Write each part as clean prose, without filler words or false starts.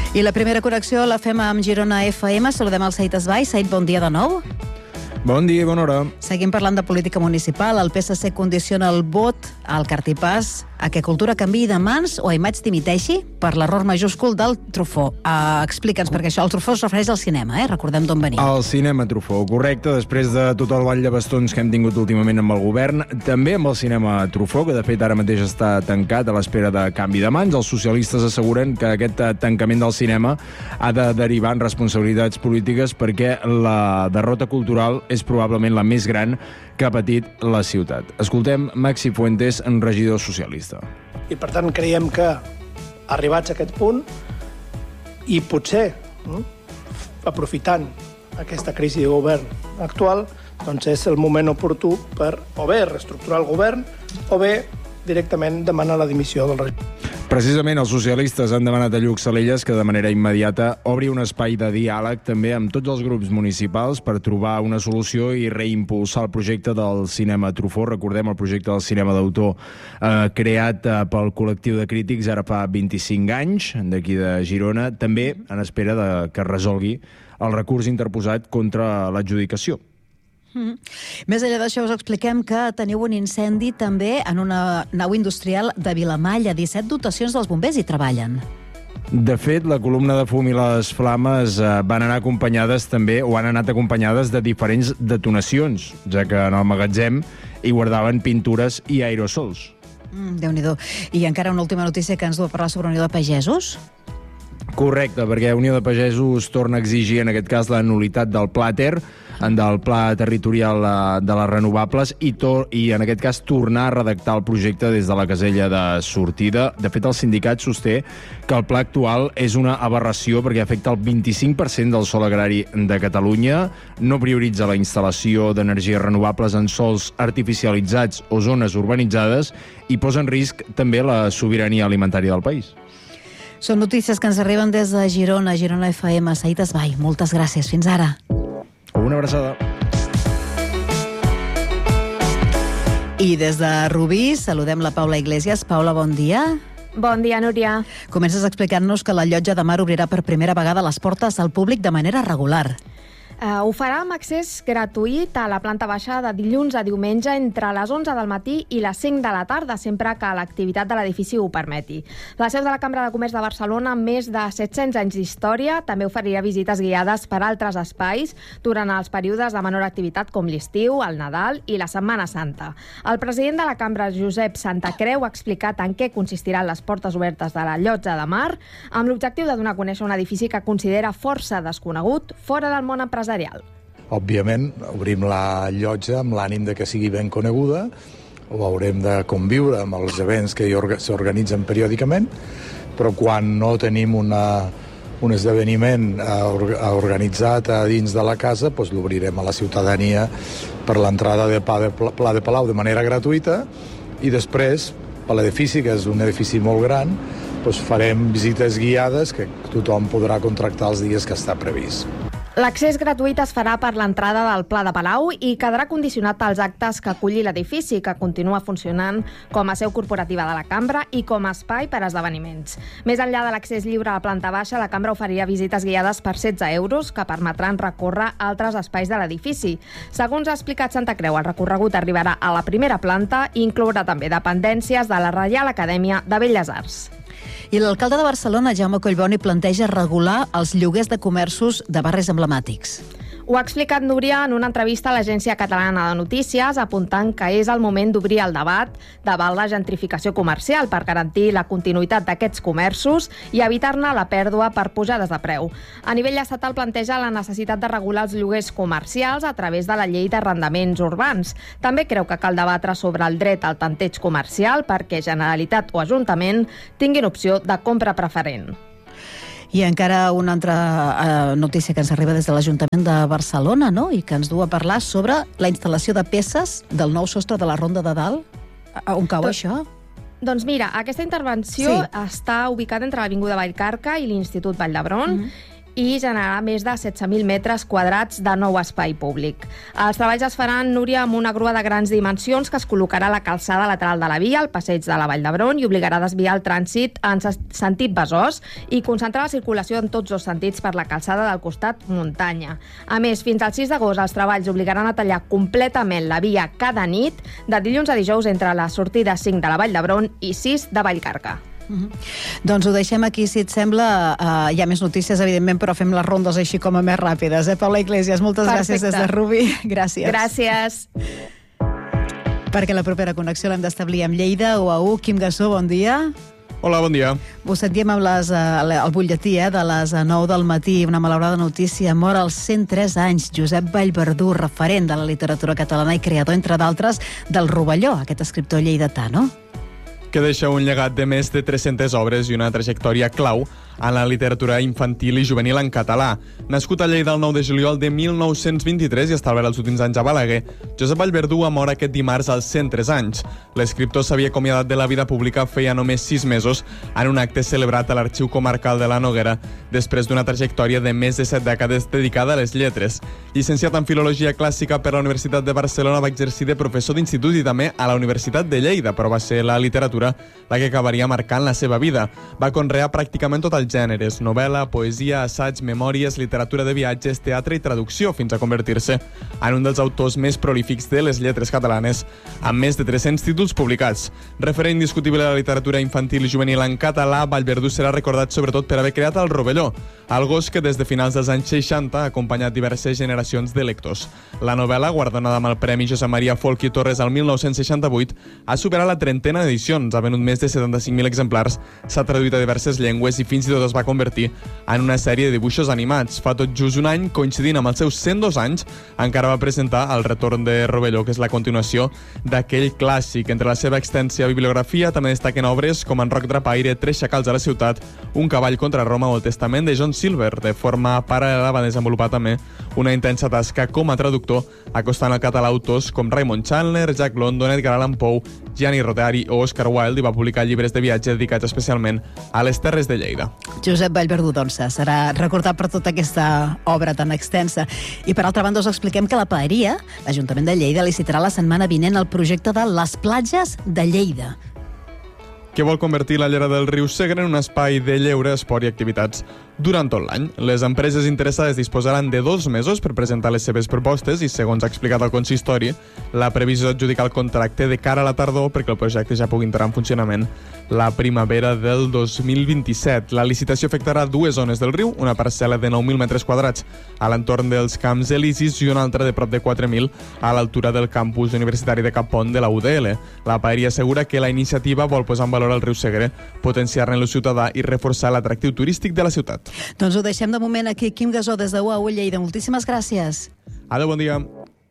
I la primera connexió la fem amb Girona FM. Saludem el Said Esbai. Said, bon dia de nou. Bon dia i bona hora. Seguim parlant de política municipal. El PSC condiciona el vot al cartipàs a que Cultura canviï de mans o a imatge dimiteixi per l'error majúscul del Truffaut. Explica'ns, perquè això, el Truffaut es refereix al cinema, recordem d'on venim. El cinema Truffaut, correcte, després de tot el ball de bastons que hem tingut últimament amb el govern, també amb el cinema Truffaut, que de fet ara mateix està tancat a l'espera de canvi de mans. Els socialistes asseguren que aquest tancament del cinema ha de derivar en responsabilitats polítiques perquè la derrota cultural és probablement la més gran que ha patit la ciutat. Escoltem Maxi Fuentes, regidor socialista. I per tant creiem que arribats a aquest punt i potser aprofitant aquesta crisi de govern actual, doncs és el moment oportú per o bé reestructurar el govern o bé directament demanar la dimissió del regidor. Precisament els socialistes han demanat a Lluc Salelles que de manera immediata obri un espai de diàleg també amb tots els grups municipals per trobar una solució i reimpulsar el projecte del cinema Truffaut. Recordem el projecte del cinema d'autor creat pel col·lectiu de crítics ara fa 25 anys, d'aquí de Girona, també en espera de que es resolgui el recurs interposat contra l'adjudicació. Més enllà d'això, us expliquem que teniu un incendi també en una nau industrial de Vilamalla. 17 dotacions dels bombers hi treballen. De fet, la columna de fum i les flames van anar acompanyades també, o han anat acompanyades de diferents detonacions, ja que en el magatzem hi guardaven pintures i aerosols. Déu-n'hi-do. I encara una última notícia que ens du a parlar sobre Unió de Pagesos. Correcte, perquè Unió de Pagesos torna a exigir, en aquest cas, la nul·litat del Pla Ter, del Pla Territorial de les Renovables, i en aquest cas tornar a redactar el projecte des de la casella de sortida. De fet, el sindicat sosté que el pla actual és una aberració perquè afecta el 25% del sòl agrari de Catalunya, no prioritza la instal·lació d'energies renovables en sòls artificialitzats o zones urbanitzades i posa en risc també la sobirania alimentària del país. Són notícies que ens arriben des de Girona, Girona FM. Said Esbai, moltes gràcies. Fins ara. Una abraçada. I des de Rubí saludem la Paula Iglesias. Paula, bon dia. Bon dia, Núria. Comences explicant-nos que la Llotja de Mar obrirà per primera vegada les portes al públic de manera regular. Ho farà amb accés gratuït a la planta baixa de dilluns a diumenge entre les 11 del matí i les 5 de la tarda, sempre que l'activitat de l'edifici ho permeti. La seu de la Cambra de Comerç de Barcelona, amb més de 700 anys d'història, també oferirà visites guiades per altres espais durant els períodes de menor activitat com l'estiu, el Nadal i la Setmana Santa. El president de la Cambra, Josep Santacreu, ha explicat en què consistiran les portes obertes de la Llotja de Mar, amb l'objectiu de donar a conèixer un edifici que considera força desconegut fora del món empresarial. Òbviament, obrim la llotja amb l'ànim de que sigui ben coneguda, ho haurem de conviure amb els events que s'organitzen periòdicament, però quan no tenim un esdeveniment organitzat a dins de la casa, doncs l'obrirem a la ciutadania per l'entrada de Pla de Palau de manera gratuïta i després, per l'edifici, que és un edifici molt gran, doncs farem visites guiades que tothom podrà contractar els dies que està previst. L'accés gratuït es farà per l'entrada del Pla de Palau i quedarà condicionat als actes que aculli l'edifici, que continua funcionant com a seu corporativa de la Cambra i com a espai per a esdeveniments. Més enllà de l'accés lliure a la planta baixa, la Cambra oferirà visites guiades per 16 euros que permetran recórrer altres espais de l'edifici. Segons ha explicat Santacreu, el recorregut arribarà a la primera planta i inclourà també dependències de la Reial Acadèmia de Belles Arts. I l'alcalde de Barcelona, Jaume Collboni, planteja regular els lloguers de comerços de barris emblemàtics. Ho ha explicat Núria en una entrevista a l'Agència Catalana de Notícies, apuntant que és el moment d'obrir el debat davant la gentrificació comercial per garantir la continuïtat d'aquests comerços i evitar-ne la pèrdua per pujades de preu. A nivell estatal planteja la necessitat de regular els lloguers comercials a través de la llei d'arrendaments urbans. També creu que cal debatre sobre el dret al tanteig comercial perquè Generalitat o Ajuntament tinguin opció de compra preferent. I encara una altra notícia que ens arriba des de l'Ajuntament de Barcelona, no? I que ens du a parlar sobre la instal·lació de peces del nou sostre de la Ronda de Dalt. On cau això? Doncs mira, aquesta intervenció està ubicada entre l'Avinguda Vallcarca i l'Institut Vall d'Hebron i generarà més de 16.000 metres quadrats de nou espai públic. Els treballs es faran, Núria, amb una grua de grans dimensions que es col·locarà a la calçada lateral de la via, al passeig de la Vall d'Hebron, i obligarà a desviar el trànsit en sentit Besòs i concentrar la circulació en tots dos sentits per la calçada del costat muntanya. A més, fins al 6 d'agost els treballs obligaran a tallar completament la via cada nit, de dilluns a dijous entre la sortida 5 de la Vall d'Hebron i 6 de Vallcarca. Doncs ho deixem aquí, si et sembla. Hi ha més notícies, evidentment, però fem les rondes així com a més ràpides. Paula Iglesias, moltes gràcies des de Rubí. Gràcies. Gràcies. Perquè la propera connexió l'hem d'establir amb Lleida. UAU, Quim Gassó, bon dia. Hola, bon dia. Ho sentíem amb el butlletí de les 9 del matí, una malaurada notícia. Mor als 103 anys Josep Vallverdú, referent de la literatura catalana i creador, entre d'altres, del Rovelló, aquest escriptor lleidatà, no? Que deixa un llegat de més de 300 obres i una trajectòria clau en la literatura infantil i juvenil en català. Nascut a Lleida el 9 de juliol de 1923 i establert els últims anys a Balaguer, Josep Vallverdú mor aquest dimarts als 103 anys. L'escriptor s'havia acomiadat de la vida pública feia només 6 mesos en un acte celebrat a l'Arxiu Comarcal de la Noguera, després d'una trajectòria de més de 7 dècades dedicada a les lletres. Llicenciat en Filologia Clàssica per la Universitat de Barcelona, va exercir de professor d'institut i també a la Universitat de Lleida, però va ser la literatura la que acabaria marcant la seva vida. Va conrear pràcticament tot el gèneres, novel·la, poesia, assaig, memòries, literatura de viatges, teatre i traducció, fins a convertir-se en un dels autors més prolífics de les lletres catalanes, amb més de 300 títols publicats. Referent indiscutible de la literatura infantil i juvenil en català, Vallverdú serà recordat sobretot per haver creat el Rovelló, el gos que des de finals dels anys 60 ha acompanyat diverses generacions de lectors. La novel·la, guardonada amb el Premi Josep Maria Folch i Torres al 1968, ha superat la trentena d'edicions, ha venut més de 75.000 exemplars, s'ha traduït a diverses llengües i fins i tot es va convertir en una sèrie de dibuixos animats. Fa tot just un any, coincidint amb els seus 102 anys, encara va presentar El retorn de Rovelló, que és la continuació d'aquell clàssic. Entre la seva extensa bibliografia també destaquen obres com En Roc Drapaire, Tres xacals a la ciutat, Un cavall contra Roma o El testament de John Silver. De forma paral·lela va desenvolupar també una intensa tasca com a traductor, acostant al català autors com Raymond Chandler, Jack London, Edgar Allan Poe, Gianni Rodari o Oscar Wilde, i va publicar llibres de viatge dedicats especialment a les terres de Lleida. Josep Vallverdú, doncs, serà recordat per tota aquesta obra tan extensa. I per altra banda us expliquem que la Paeria, l'Ajuntament de Lleida, licitarà la setmana vinent el projecte de les platges de Lleida, que vol convertir la llera del riu Segre en un espai de lleure, esport i activitats durant tot l'any. Les empreses interessades disposaran de 2 mesos per presentar les seves propostes i, segons ha explicat el consistori, la previsió és adjudicar el contracte de cara a la tardor perquè el projecte ja pugui entrar en funcionament la primavera del 2027. La licitació afectarà 2 zones del riu, una parcel·la de 9.000 metres quadrats a l'entorn dels Camps Elisis i una altra de prop de 4.000 a l'altura del campus universitari de Cap Pont de la UDL. La Paeria assegura que la iniciativa vol posar en valor el riu Segre, potenciar-ne l'ús ciutadà i reforçar l'atractiu turístic de la ciutat. Doncs ho deixem de moment aquí. Quim Gassó, des de UAU Lleida. Moltíssimes gràcies. Adéu, bon dia.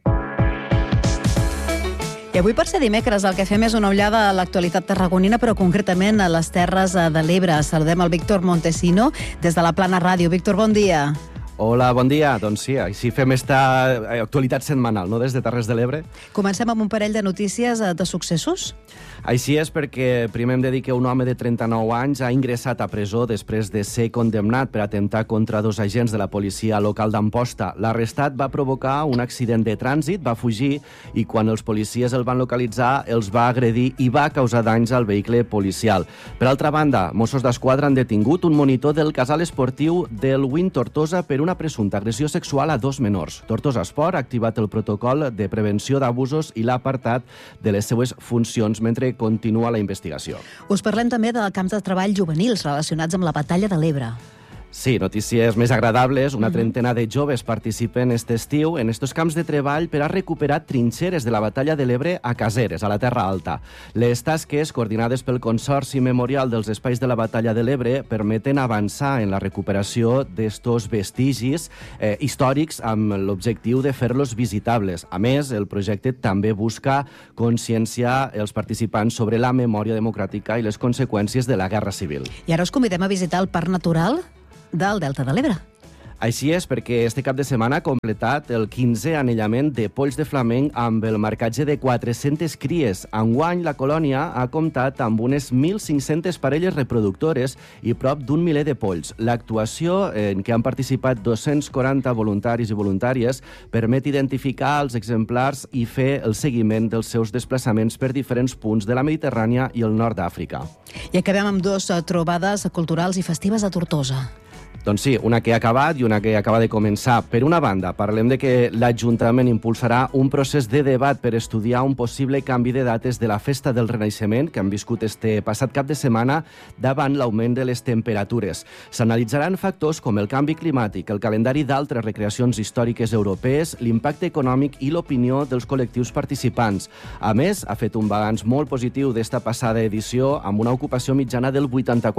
I avui, per ser dimecres, el que fem és una ullada a l'actualitat tarragonina, però concretament a les Terres de l'Ebre. Saludem el Víctor Montesino des de la Plana Ràdio. Víctor, bon dia. Hola, bon dia. Doncs sí, així fem esta actualitat setmanal, no?, des de Terres de l'Ebre. Comencem amb un parell de notícies de successos. Així és, perquè primer hem de dir que un home de 39 anys ha ingressat a presó després de ser condemnat per atemptar contra 2 agents de la policia local d'Amposta. L'arrestat va provocar un accident de trànsit, va fugir i quan els policies el van localitzar els va agredir i va causar danys al vehicle policial. Per altra banda, Mossos d'Esquadra han detingut un monitor del casal esportiu del Win Tortosa per una presumpta agressió sexual a 2 menors. Tortosa Esport ha activat el protocol de prevenció d'abusos i l'ha apartat de les seues funcions mentre continua la investigació. Us parlem també de camps de treball juvenils relacionats amb la Batalla de l'Ebre. Sí, notícies més agradables. Una trentena de joves participen este estiu en estos camps de treball per a recuperar trinxeres de la Batalla de l'Ebre a Caseres, a la Terra Alta. Les tasques, coordinades pel Consorci Memorial dels Espais de la Batalla de l'Ebre, permeten avançar en la recuperació d'estos vestigis històrics amb l'objectiu de fer-los visitables. A més, el projecte també busca conscienciar els participants sobre la memòria democràtica i les conseqüències de la Guerra Civil. I ara us convidem a visitar el Parc Natural del Delta de l'Ebre. Així és, perquè este cap de setmana ha completat el 15è anellament de polls de flamenc amb el marcatge de 400 cries. Enguany, la colònia ha comptat amb unes 1.500 parelles reproductores i prop d'un miler de polls. L'actuació, en què han participat 240 voluntaris i voluntàries, permet identificar els exemplars i fer el seguiment dels seus desplaçaments per diferents punts de la Mediterrània i el nord d'Àfrica. I acabem amb dues trobades culturals i festives a Tortosa. Doncs sí, una que ha acabat i una que acaba de començar. Per una banda, parlem de que l'Ajuntament impulsarà un procés de debat per estudiar un possible canvi de dates de la Festa del Renaixement que han viscut este passat cap de setmana davant l'augment de les temperatures. S'analitzaran factors com el canvi climàtic, el calendari d'altres recreacions històriques europees, l'impacte econòmic i l'opinió dels col·lectius participants. A més, ha fet un balanç molt positiu d'esta passada edició amb una ocupació mitjana del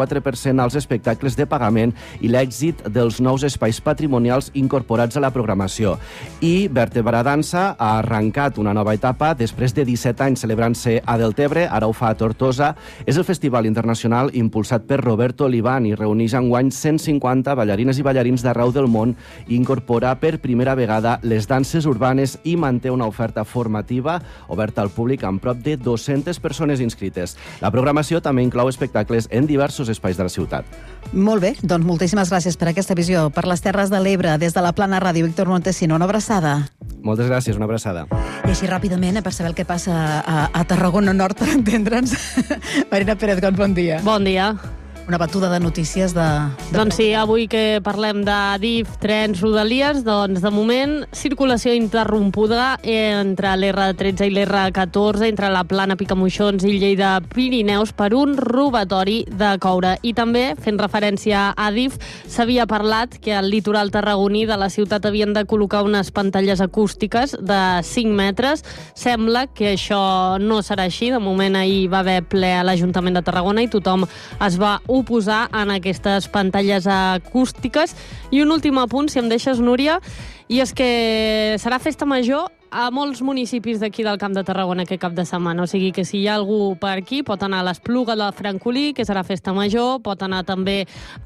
84% als espectacles de pagament i l'èxit dels nous espais patrimonials incorporats a la programació. I Vertebra Dansa ha arrencat una nova etapa després de 17 anys celebrant-se a Deltebre, ara ho fa a Tortosa. És el festival internacional impulsat per Roberto Olivan i reuneix enguany 150 ballarines i ballarins d'arreu del món i incorpora per primera vegada les danses urbanes i manté una oferta formativa oberta al públic amb prop de 200 persones inscrites. La programació també inclou espectacles en diversos espais de la ciutat. Molt bé, doncs moltíssimes gràcies per aquesta visió per les Terres de l'Ebre. Des de la Plana Ràdio, Víctor Montesino, una abraçada. Moltes gràcies, una abraçada. I així ràpidament, per saber el que passa a Tarragona Nord, per entendre'ns. Marina Pérez, bon dia. Bon dia. Una batuda de notícies de... Doncs sí, avui que parlem d'Adif, trens, rodalies, doncs de moment circulació interrompuda entre l'R13 i l'R14, entre la Plana Picamoixons i Lleida Pirineus per un robatori de coure. I també, fent referència a Adif, s'havia parlat que al litoral tarragoní de la ciutat havien de col·locar unes pantalles acústiques de 5 metres. Sembla que això no serà així. De moment ahir va haver ple a l'Ajuntament de Tarragona i tothom es va oposar en aquestes pantalles acústiques. I un últim apunt, si em deixes, Núria, i és que serà festa major a molts municipis d'aquí del Camp de Tarragona aquest cap de setmana. O sigui que si hi ha algú per aquí, pot anar a l'Espluga de Francolí, que serà festa major, pot anar també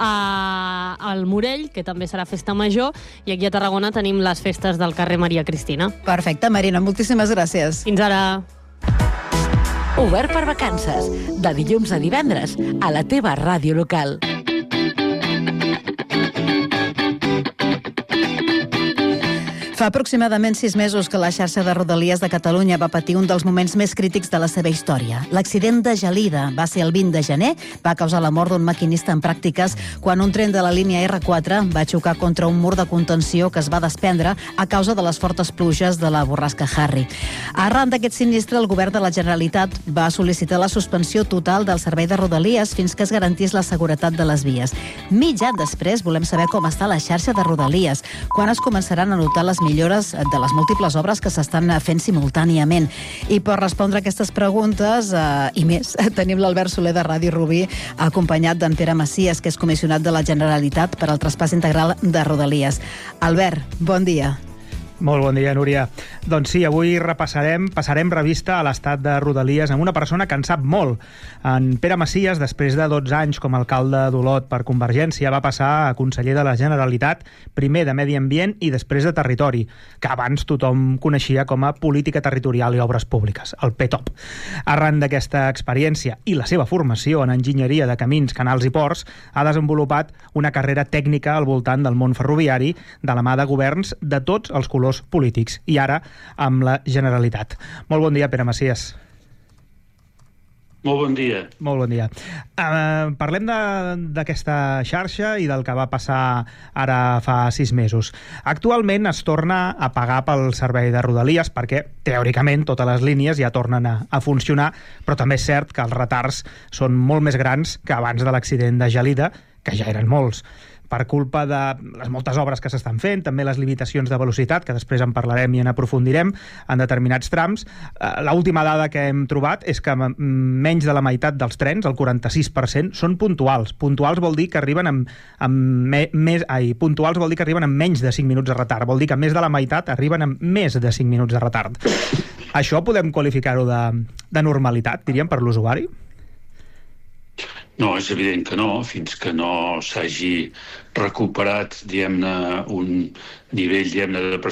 al Morell, que també serà festa major, i aquí a Tarragona tenim les festes del carrer Maria Cristina. Perfecte, Marina, moltíssimes gràcies. Fins ara. Obert per vacances, de dilluns a divendres, a la teva ràdio local. Fa aproximadament 6 mesos que la xarxa de Rodalies de Catalunya va patir un dels moments més crítics de la seva història. L'accident de Gelida va ser el 20 de gener, va causar la mort d'un maquinista en pràctiques quan un tren de la línia R4 va xocar contra un mur de contenció que es va desprendre a causa de les fortes pluges de la borrasca Harry. Arran d'aquest sinistre, el govern de la Generalitat va sol·licitar la suspensió total del servei de Rodalies fins que es garantís la seguretat de les vies. Mig any després volem saber com està la xarxa de Rodalies, quan es començaran a notar les millores de les múltiples obres que s'estan fent simultàniament. I per respondre a aquestes preguntes i més, tenim l'Albert Soler de Ràdio Rubí, acompanyat d'en Pere Macias, que és comissionat de la Generalitat per al traspàs integral de Rodalies. Albert, bon dia. Molt bon dia, Núria. Doncs sí, avui passarem revista a l'estat de Rodalies amb una persona que en sap molt. En Pere Macias, després de 12 anys com a alcalde d'Olot per Convergència, va passar a conseller de la Generalitat, primer de Medi Ambient i després de Territori, que abans tothom coneixia com a Política Territorial i Obres Públiques, el PTOP. Arran d'aquesta experiència i la seva formació en enginyeria de camins, canals i ports, ha desenvolupat una carrera tècnica al voltant del món ferroviari de la mà de governs de tots els colors polítics, i ara amb la Generalitat. Molt bon dia, Pere Macias. Molt bon dia. Molt bon dia. Parlem d'aquesta xarxa i del que va passar ara fa 6 mesos. Actualment es torna a pagar pel servei de Rodalies perquè, teòricament, totes les línies ja tornen a funcionar, però també és cert que els retards són molt més grans que abans de l'accident de Gelida, que ja eren molts. Per culpa de les moltes obres que s'estan fent, també les limitacions de velocitat, que després en parlarem i en aprofundirem, en determinats trams. L'última dada que hem trobat és que menys de la meitat dels trens, el 46%, són puntuals. Puntuals vol dir que arriben puntuals vol dir que arriben amb menys de 5 minuts de retard. Vol dir que més de la meitat arriben amb més de 5 minuts de retard. Això podem qualificar-ho de normalitat, diríem, per l'usuari? No, és evident que no, fins que no s'hagi recuperat, diguem-ne, un nivell, diguem-ne, de